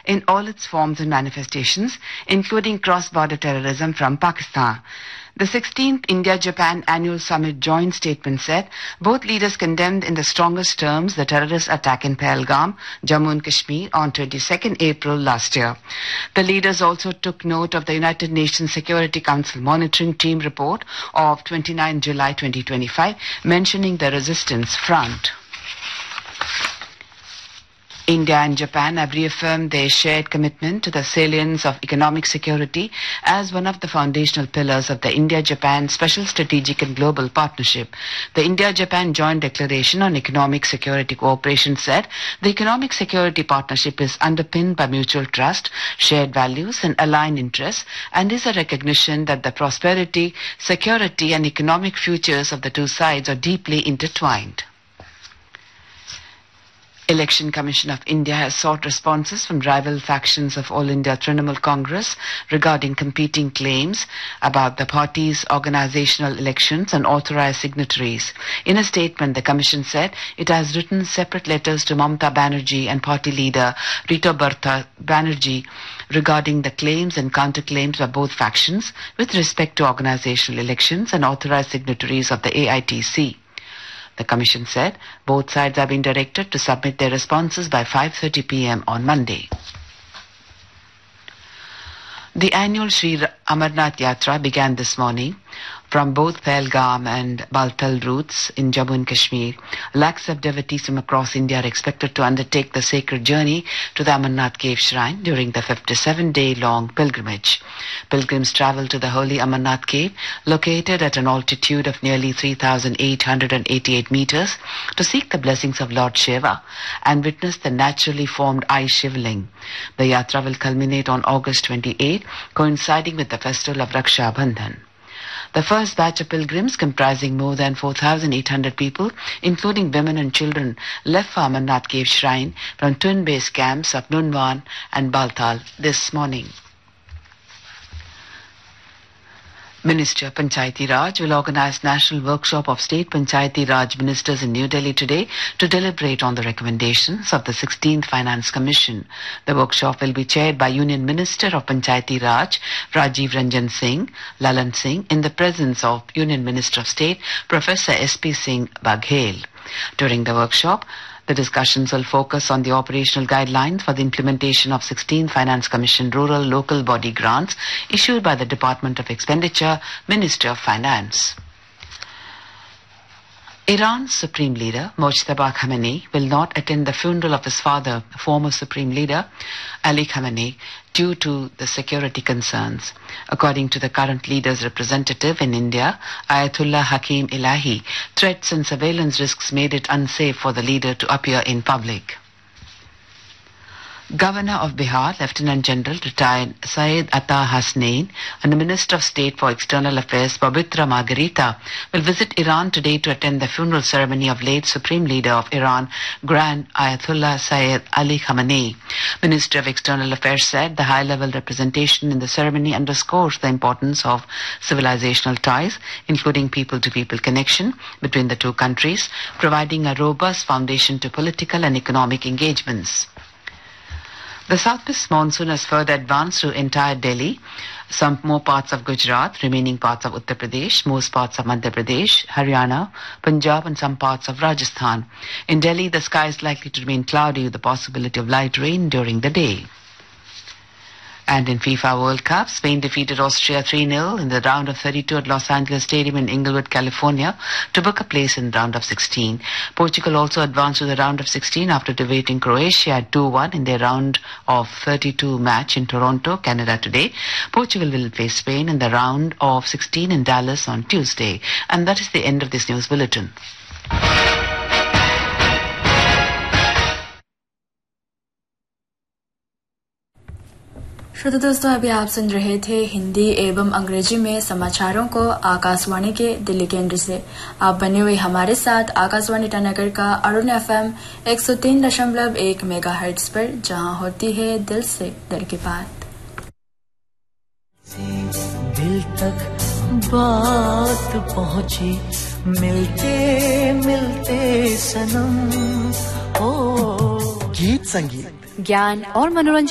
in all its forms and manifestations, including cross-border terrorism from Pakistan. The 16th India-Japan Annual Summit joint statement said both leaders condemned in the strongest terms the terrorist attack in Pahalgam, Jammu and Kashmir on 22nd April last year. The leaders also took note of the United Nations Security Council Monitoring Team report of 29 July 2025, mentioning the resistance front. India and Japan have reaffirmed their shared commitment to the salience of economic security as one of the foundational pillars of the India-Japan Special Strategic and Global Partnership. The India-Japan Joint Declaration on Economic Security Cooperation said the economic security partnership is underpinned by mutual trust, shared values and aligned interests, and is a recognition that the prosperity, security and economic futures of the two sides are deeply intertwined. Election Commission of India has sought responses from rival factions of All India Trinamool Congress regarding competing claims about the party's organizational elections and authorized signatories. In a statement, the Commission said it has written separate letters to Mamata Banerjee and party leader Rituparna Banerjee regarding the claims and counterclaims by both factions with respect to organizational elections and authorized signatories of the AITC. The Commission said both sides have been directed to submit their responses by 5:30 p.m. on Monday. The annual Sri Amarnath Yatra began this morning from both Pahalgam and Baltal routes in Jammu and Kashmir. Lakhs of devotees from across India are expected to undertake the sacred journey to the Amarnath Cave Shrine during the 57-day-long pilgrimage. Pilgrims travel to the holy Amarnath Cave, located at an altitude of nearly 3,888 meters, to seek the blessings of Lord Shiva and witness the naturally formed ice Shivling. The yatra will culminate on August 28, coinciding with the festival of Raksha Bandhan. The first batch of pilgrims, comprising more than 4,800 people, including women and children, left for Amarnath Cave Shrine from twin base camps of Nunwan and Baltal this morning. Ministry of Panchayati Raj will organize National Workshop of State Panchayati Raj Ministers in New Delhi today to deliberate on the recommendations of the 16th Finance Commission. The workshop will be chaired by Union Minister of Panchayati Raj, Rajiv Ranjan Singh, Lalan Singh, in the presence of Union Minister of State, Professor S.P. Singh Baghel. During the workshop, the discussions will focus on the operational guidelines for the implementation of 16th Finance Commission Rural Local Body Grants issued by the Department of Expenditure, Ministry of Finance. Iran's Supreme Leader, Mojtaba Khamenei, will not attend the funeral of his father, former Supreme Leader Ali Khamenei, due to the security concerns. According to the current leader's representative in India, Ayatollah Hakim Elahi, threats and surveillance risks made it unsafe for the leader to appear in public. Governor of Bihar, Lieutenant General retired Syed Ata Hasnain, and the Minister of State for External Affairs, Pabitra Margarita, will visit Iran today to attend the funeral ceremony of late Supreme Leader of Iran, Grand Ayatollah Syed Ali Khamenei. Ministry of External Affairs said the high-level representation in the ceremony underscores the importance of civilizational ties, including people-to-people connection between the two countries, providing a robust foundation to political and economic engagements. The southwest monsoon has further advanced through entire Delhi, some more parts of Gujarat, remaining parts of Uttar Pradesh, most parts of Madhya Pradesh, Haryana, Punjab and some parts of Rajasthan. In Delhi, the sky is likely to remain cloudy with the possibility of light rain during the day. And in FIFA World Cup, Spain defeated Austria 3-0 in the round of 32 at Los Angeles Stadium in Inglewood, California, to book a place in the round of 16. Portugal also advanced to the round of 16 after defeating Croatia at 2-1 in their round of 32 match in Toronto, Canada today. Portugal will face Spain in the round of 16 in Dallas on Tuesday. And that is the end of this news bulletin. श्रोता दोस्तों, अभी आप सुन रहे थे हिंदी एवं अंग्रेजी में समाचारों को आकाशवाणी के दिल्ली केंद्र से। आप बने हुए हमारे साथ आकाशवाणी ईटानगर का अरुण FM 103.1 मेगाहर्ट्ज पर, जहां होती है दिल से दिल की बात। दिल तक बात पहुंची, मिलते मिलते सनम। ओ गीत संगीत, ज्ञान और मनोरंजन